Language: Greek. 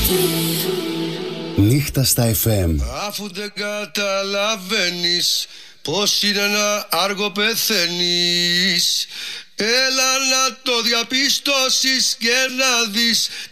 Νύχτα στα FM. Αφού δεν καταλαβαίνεις πως είναι να άργο πεθαίνεις, έλα να το διαπιστώσεις και να δεις